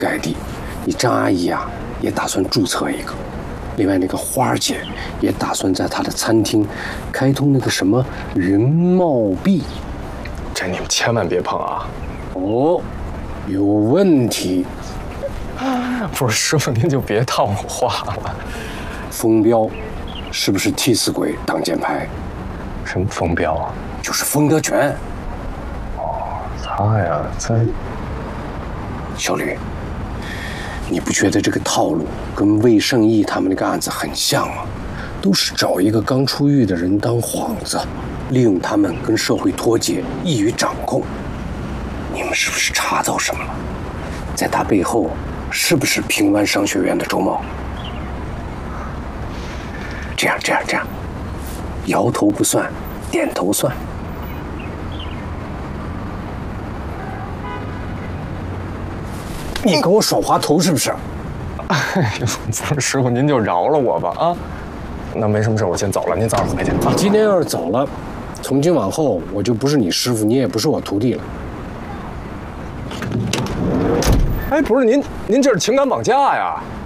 盖地，你张阿姨啊也打算注册一个。另外，那个花儿姐也打算在她的餐厅开通那个什么云茂币。 这你们千万别碰啊！ 哦，有问题。 不是师傅，您就别套我话了。 封彪是不是替死鬼挡箭牌？ 什么封彪啊？ 就是封德全。 他呀，在。 小吕，你不觉得这个套路跟魏胜义他们那个案子很像吗？都是找一个刚出狱的人当幌子，利用他们跟社会脱节，易于掌控。你们是不是查到什么了？在他背后是不是平湾商学院的周茂？这样，摇头不算，点头算。你跟我耍滑头是不是？ 哎呦，不是师傅，您就饶了我吧啊！那没什么事，我先走了，您早点回去。 你今天要是走了，从今往后我就不是你师傅，你也不是我徒弟了。 哎，不是您这是情感绑架呀！